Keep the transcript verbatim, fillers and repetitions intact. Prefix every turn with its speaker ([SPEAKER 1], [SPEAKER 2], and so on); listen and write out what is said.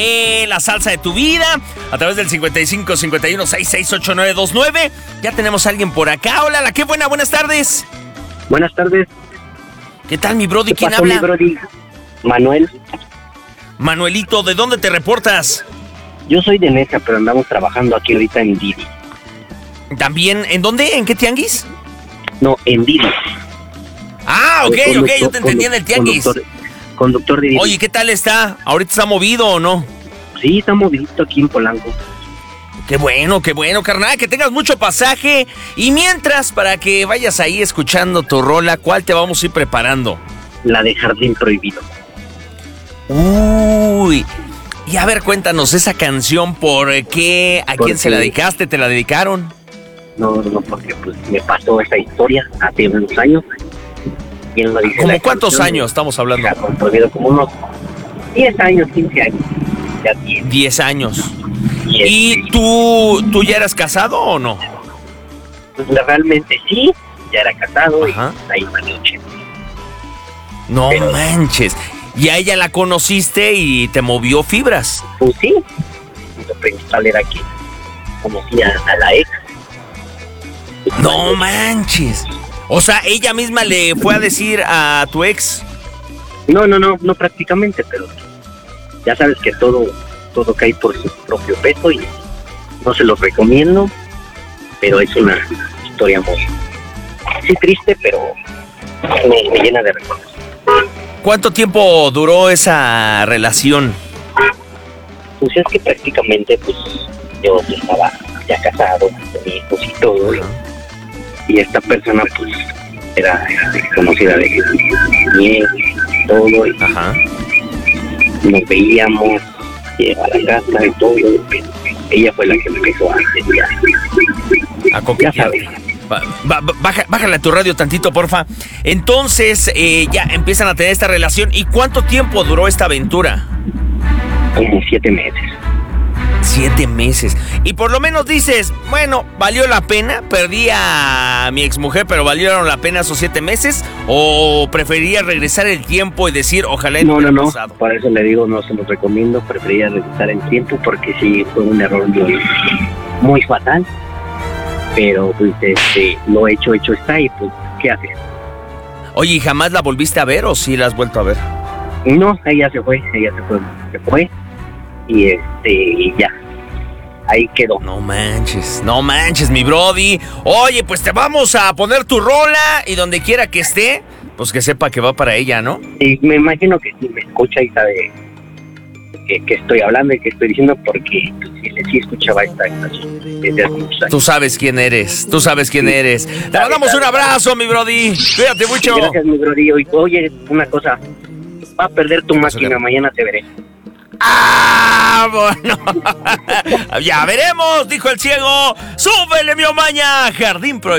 [SPEAKER 1] Eh, la salsa de tu vida a través del cincuenta y cinco cincuenta y uno sesenta y seis ochenta y nueve veintinueve. Ya tenemos a alguien por acá. Hola, la qué buena, buenas tardes.
[SPEAKER 2] Buenas tardes.
[SPEAKER 1] ¿Qué tal, mi brody?
[SPEAKER 2] ¿Qué
[SPEAKER 1] ¿Quién
[SPEAKER 2] pasó,
[SPEAKER 1] habla?
[SPEAKER 2] mi brody? Manuel.
[SPEAKER 1] Manuelito, ¿de dónde te reportas?
[SPEAKER 2] Yo soy de Nesa, pero andamos trabajando aquí ahorita en Didi.
[SPEAKER 1] ¿También? ¿En dónde? ¿En qué tianguis?
[SPEAKER 2] No, en Didi.
[SPEAKER 1] Ah, ok,
[SPEAKER 2] Conductor,
[SPEAKER 1] ok, yo te entendí en el tianguis.
[SPEAKER 2] Conductor, conductor de Didi.
[SPEAKER 1] Oye, ¿qué tal está? ¿Ahorita está movido o no?
[SPEAKER 2] Sí, está movidito aquí en Polanco.
[SPEAKER 1] Qué bueno, qué bueno, carnal, que tengas mucho pasaje. Y mientras, para que vayas ahí escuchando tu rola, ¿cuál te vamos a ir preparando?
[SPEAKER 2] La de Jardín Prohibido.
[SPEAKER 1] Uy, y a ver, cuéntanos esa canción, ¿por qué? ¿A
[SPEAKER 2] Porque-
[SPEAKER 1] quién se la dedicaste? ¿Te la dedicaron?
[SPEAKER 2] No, no, porque pues me pasó esa historia hace unos años. ¿Quién lo dice?
[SPEAKER 1] ¿Cómo
[SPEAKER 2] La
[SPEAKER 1] cuántos
[SPEAKER 2] canción?
[SPEAKER 1] años estamos hablando?
[SPEAKER 2] Jardín Prohibido, como unos diez años, quince años. Ya tiene.
[SPEAKER 1] Diez años.
[SPEAKER 2] Y,
[SPEAKER 1] ¿Y
[SPEAKER 2] este,
[SPEAKER 1] tú, tú ya eras casado o no?
[SPEAKER 2] pues, realmente sí, ya era casado.
[SPEAKER 1] Ajá.
[SPEAKER 2] Y ahí noche.
[SPEAKER 1] No
[SPEAKER 2] Pero-
[SPEAKER 1] manches. Y a ella la conociste y te movió fibras.
[SPEAKER 2] Pues sí, lo principal era que conocía a la ex.
[SPEAKER 1] No manches. O sea, ella misma le fue a decir a tu ex.
[SPEAKER 2] No, no, no, no prácticamente, pero ya sabes que todo, todo cae por su propio peso y no se lo recomiendo, pero es una historia muy, sí triste, pero me, me llena de recuerdos.
[SPEAKER 1] ¿Cuánto tiempo duró esa relación?
[SPEAKER 2] Pues es que prácticamente pues yo estaba ya casado, tenía hijos y todo, y, y esta persona pues era conocida de mi ex, todo, y
[SPEAKER 1] Ajá.
[SPEAKER 2] nos veíamos, llegaba a la casa y todo, y ella fue la que me empezó a enseñar.
[SPEAKER 1] A
[SPEAKER 2] Ya
[SPEAKER 1] coquetear.
[SPEAKER 2] sabes,
[SPEAKER 1] Ba- ba- baja- bájale a tu radio tantito, porfa. Entonces, eh, ya empiezan a tener esta relación. ¿Y cuánto tiempo duró esta aventura?
[SPEAKER 2] como siete meses.
[SPEAKER 1] Siete meses. Y por lo menos dices, bueno, ¿valió la pena? Perdí a mi exmujer, pero ¿valieron la pena esos siete meses? ¿O preferirías regresar el tiempo y decir, ojalá y
[SPEAKER 2] No, no,
[SPEAKER 1] hubiera
[SPEAKER 2] no,
[SPEAKER 1] pasado?
[SPEAKER 2] por eso le digo, no se lo recomiendo, preferiría regresar el tiempo porque sí fue un error muy, muy fatal, pero pues este, lo hecho, hecho está y pues, ¿qué haces?
[SPEAKER 1] Oye, ¿y jamás la volviste a ver o sí la has vuelto a ver?
[SPEAKER 2] No, ella se fue, ella se fue, se fue y este, y ya, ahí quedó.
[SPEAKER 1] No manches, no manches, mi brody. Oye, pues te vamos a poner tu rola y donde quiera que esté, pues que sepa que va para ella, ¿no?
[SPEAKER 2] Y me imagino que sí me escucha y sabe que, que estoy hablando y que estoy diciendo porque pues, sí, sí escuchaba esta estación desde hace muchos años.
[SPEAKER 1] Tú sabes quién eres, tú sabes quién eres. Te mandamos un abrazo, mi brody. Cuídate mucho.
[SPEAKER 2] Gracias, mi brody. Oye, Oye, una cosa, va a perder tu máquina,
[SPEAKER 1] Carlos?
[SPEAKER 2] mañana te veré.
[SPEAKER 1] ¡Ah, bueno! Ya veremos, dijo el ciego. ¡Súbele, mi omaña! Jardín Prohibido.